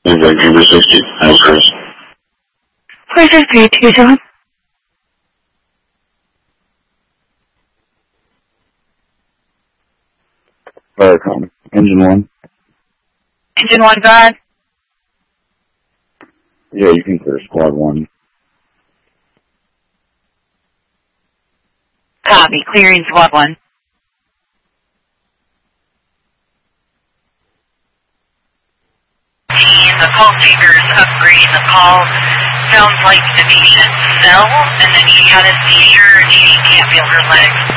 Vancouver 60. How's Chris? Where's this page to, John? Firecom. Engine 1. Engine 1, go ahead. Yeah, you can clear squad 1. Copy. Clearing squad 1. The call taker's upgrading the call. Sounds like the patient fell, and then she had a seizure and she can't feel her legs.